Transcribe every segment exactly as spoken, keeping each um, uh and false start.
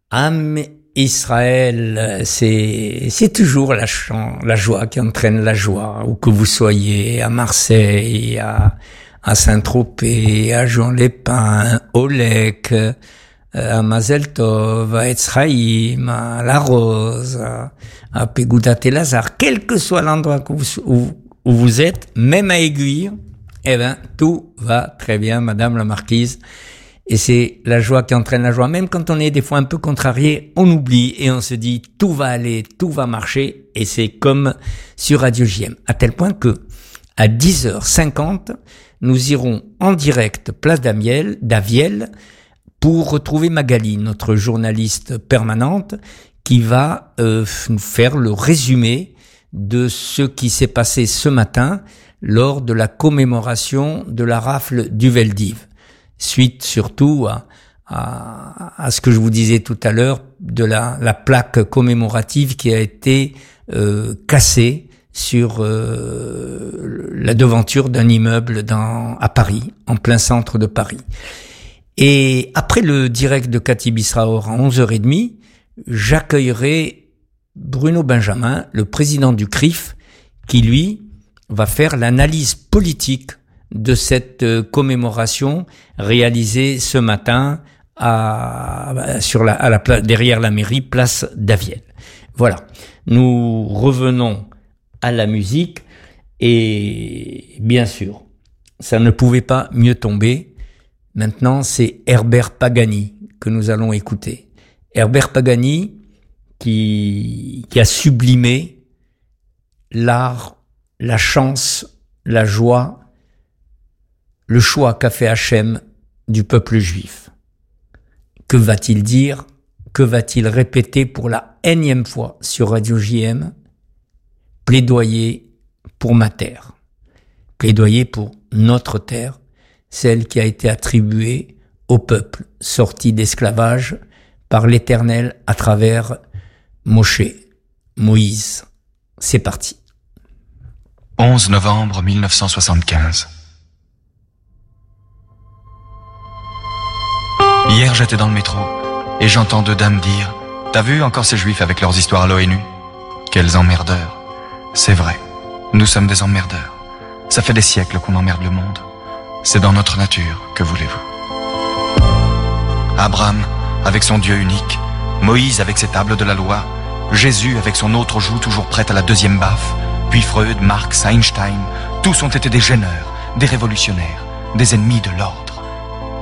Am Israël, c'est, c'est toujours la, chan- la joie qui entraîne la joie, où que vous soyez, à Marseille, à, à Saint-Tropez, à Juan-les-Pins, au Lec, à Mazel Tov, à Etzraïm, à La Rose, à, à Pegoudat et Lazare, quel que soit l'endroit où vous, où, où vous êtes, même à Aiguille, eh ben, tout va très bien, Madame la Marquise. Et c'est la joie qui entraîne la joie. Même quand on est des fois un peu contrarié, on oublie et on se dit tout va aller, tout va marcher. Et c'est comme sur Radio J M. À tel point que à dix heures cinquante, nous irons en direct place d'Amiel, d'Aviel pour retrouver Magali, notre journaliste permanente, qui va euh, nous faire le résumé de ce qui s'est passé ce matin lors de la commémoration de la rafle du Veldiv. Suite surtout à, à, à ce que je vous disais tout à l'heure de la, la plaque commémorative qui a été euh, cassée sur euh, la devanture d'un immeuble dans, à Paris, en plein centre de Paris. Et après le direct de Cathy Bisraor à onze heures trente, j'accueillerai Bruno Benjamin, le président du C R I F, qui lui va faire l'analyse politique de cette euh, commémoration réalisée ce matin à, sur la, à la place, derrière la mairie, place d'Aviel. Voilà. Nous revenons à la musique et bien sûr, ça ne pouvait pas mieux tomber. Maintenant, c'est Herbert Pagani que nous allons écouter. Herbert Pagani qui, qui a sublimé l'art, la chance, la joie, le choix qu'a fait Hachem du peuple juif. Que va-t-il dire? Que va-t-il répéter pour la énième fois sur Radio J M? Plaidoyer pour ma terre. Plaidoyer pour notre terre, celle qui a été attribuée au peuple sorti d'esclavage par l'Éternel à travers Moshe, Moïse. C'est parti. onze novembre mille neuf cent soixante-quinze. Hier, j'étais dans le métro et j'entends deux dames dire « T'as vu encore ces juifs avec leurs histoires à l'ONU ? Quels emmerdeurs !» C'est vrai, nous sommes des emmerdeurs. Ça fait des siècles qu'on emmerde le monde. C'est dans notre nature, que voulez-vous ? Abraham avec son Dieu unique, Moïse avec ses tables de la loi, Jésus avec son autre joue toujours prête à la deuxième baffe, puis Freud, Marx, Einstein, tous ont été des gêneurs, des révolutionnaires, des ennemis de l'ordre. Pourquoi ?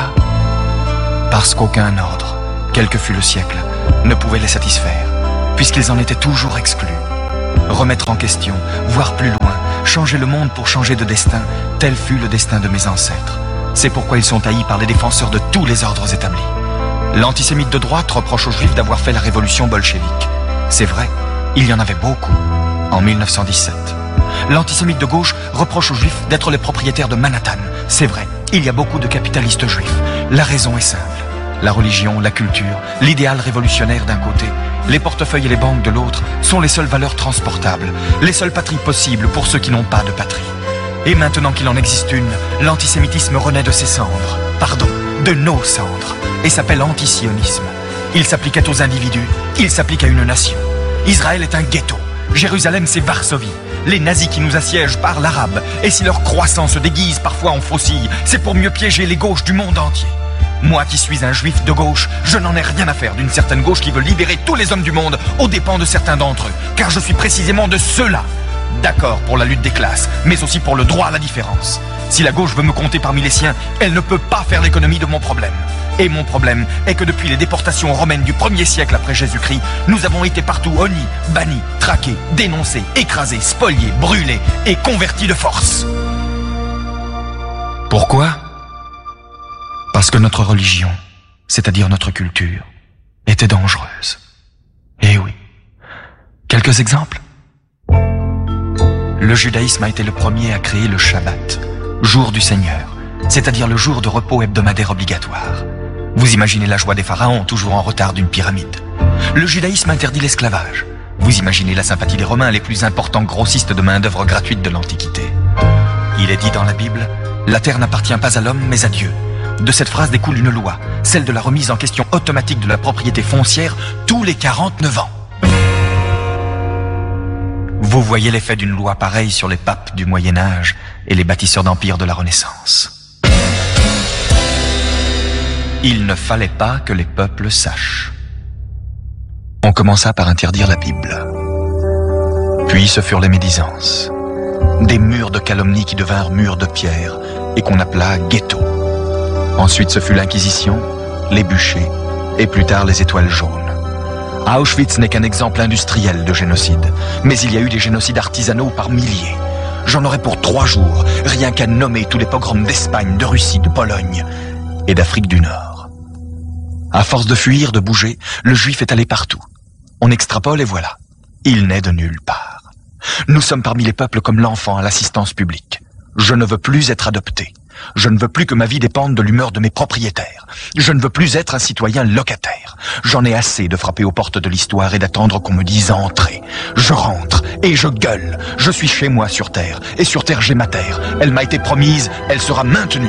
Parce qu'aucun ordre, quel que fût le siècle, ne pouvait les satisfaire, puisqu'ils en étaient toujours exclus. Remettre en question, voir plus loin, changer le monde pour changer de destin, tel fut le destin de mes ancêtres. C'est pourquoi ils sont haïs par les défenseurs de tous les ordres établis. L'antisémite de droite reproche aux juifs d'avoir fait la révolution bolchevique. C'est vrai, il y en avait beaucoup, en mille neuf cent dix-sept. L'antisémite de gauche reproche aux juifs d'être les propriétaires de Manhattan. C'est vrai, il y a beaucoup de capitalistes juifs. La raison est simple. La religion, la culture, l'idéal révolutionnaire d'un côté, les portefeuilles et les banques de l'autre sont les seules valeurs transportables, les seules patries possibles pour ceux qui n'ont pas de patrie. Et maintenant qu'il en existe une, l'antisémitisme renaît de ses cendres, pardon, de nos cendres, et s'appelle antisionisme. Il s'appliquait aux individus, il s'applique à une nation. Israël est un ghetto, Jérusalem c'est Varsovie. Les nazis qui nous assiègent parlent arabe, et si leur croissant se déguise parfois en faucille, c'est pour mieux piéger les gauches du monde entier. Moi qui suis un juif de gauche, je n'en ai rien à faire d'une certaine gauche qui veut libérer tous les hommes du monde aux dépens de certains d'entre eux, car je suis précisément de ceux-là. D'accord pour la lutte des classes, mais aussi pour le droit à la différence. Si la gauche veut me compter parmi les siens, elle ne peut pas faire l'économie de mon problème. Et mon problème est que depuis les déportations romaines du premier siècle après Jésus-Christ, nous avons été partout honnis, bannis, traqués, dénoncés, écrasés, spoliés, brûlés et convertis de force. Pourquoi ? Parce que notre religion, c'est-à-dire notre culture, était dangereuse. Eh oui. Quelques exemples ? Le judaïsme a été le premier à créer le Shabbat, jour du Seigneur, c'est-à-dire le jour de repos hebdomadaire obligatoire. Vous imaginez la joie des pharaons, toujours en retard d'une pyramide. Le judaïsme interdit l'esclavage. Vous imaginez la sympathie des Romains, les plus importants grossistes de main-d'œuvre gratuite de l'Antiquité. Il est dit dans la Bible, la terre n'appartient pas à l'homme, mais à Dieu. De cette phrase découle une loi, celle de la remise en question automatique de la propriété foncière tous les quarante-neuf ans. Vous voyez l'effet d'une loi pareille sur les papes du Moyen-Âge et les bâtisseurs d'empire de la Renaissance. Il ne fallait pas que les peuples sachent. On commença par interdire la Bible. Puis ce furent les médisances. Des murs de calomnie qui devinrent murs de pierre et qu'on appela ghetto. Ensuite ce fut l'Inquisition, les bûchers et plus tard les étoiles jaunes. Auschwitz n'est qu'un exemple industriel de génocide, mais il y a eu des génocides artisanaux par milliers. J'en aurais pour trois jours, rien qu'à nommer tous les pogroms d'Espagne, de Russie, de Pologne et d'Afrique du Nord. À force de fuir, de bouger, le juif est allé partout. On extrapole et voilà, il n'est de nulle part. Nous sommes parmi les peuples comme l'enfant à l'assistance publique. Je ne veux plus être adopté. Je ne veux plus que ma vie dépende de l'humeur de mes propriétaires. Je ne veux plus être un citoyen locataire. J'en ai assez de frapper aux portes de l'histoire et d'attendre qu'on me dise « entrez ». Je rentre et je gueule. Je suis chez moi sur Terre. Et sur Terre, j'ai ma terre. Elle m'a été promise, elle sera maintenue.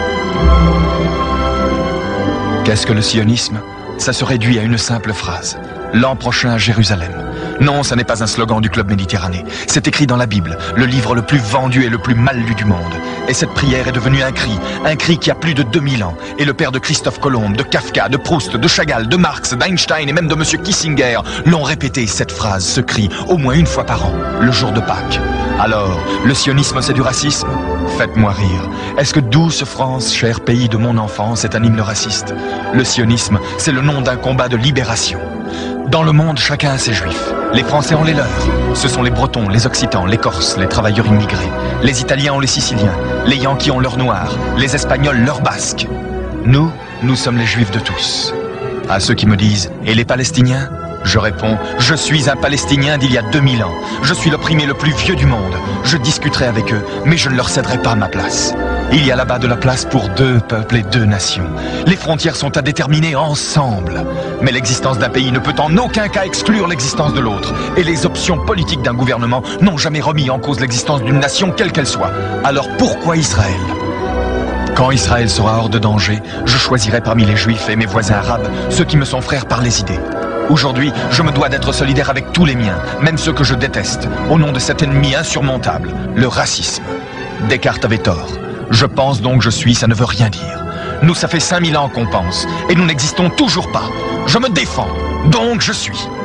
Qu'est-ce que le sionisme? Ça se réduit à une simple phrase. L'an prochain à Jérusalem. Non, ça n'est pas un slogan du Club Méditerranée. C'est écrit dans la Bible, le livre le plus vendu et le plus mal lu du monde. Et cette prière est devenue un cri, un cri qui a plus de deux mille ans. Et le père de Christophe Colomb, de Kafka, de Proust, de Chagall, de Marx, d'Einstein et même de Monsieur Kissinger l'ont répété, cette phrase, ce cri, au moins une fois par an, le jour de Pâques. Alors, le sionisme c'est du racisme? Faites-moi rire. Est-ce que douce France, cher pays de mon enfance, est un hymne raciste? Le sionisme, c'est le nom d'un combat de libération. Dans le monde, chacun a ses juifs. Les Français ont les leurs. Ce sont les Bretons, les Occitans, les Corses, les travailleurs immigrés. Les Italiens ont les Siciliens. Les Yankees ont leurs Noirs. Les Espagnols leurs Basques. Nous, nous sommes les Juifs de tous. À ceux qui me disent « Et les Palestiniens ?» Je réponds « Je suis un Palestinien d'il y a deux mille ans. Je suis l'opprimé le plus vieux du monde. Je discuterai avec eux, mais je ne leur céderai pas ma place. Il y a là-bas de la place pour deux peuples et deux nations. Les frontières sont à déterminer ensemble. Mais l'existence d'un pays ne peut en aucun cas exclure l'existence de l'autre. Et les options politiques d'un gouvernement n'ont jamais remis en cause l'existence d'une nation, quelle qu'elle soit. Alors pourquoi Israël ? Quand Israël sera hors de danger, je choisirai parmi les Juifs et mes voisins arabes ceux qui me sont frères par les idées. Aujourd'hui, je me dois d'être solidaire avec tous les miens, même ceux que je déteste, au nom de cet ennemi insurmontable, le racisme. Descartes avait tort. Je pense donc je suis, ça ne veut rien dire. Nous, ça fait cinq mille ans qu'on pense, et nous n'existons toujours pas. Je me défends, donc je suis.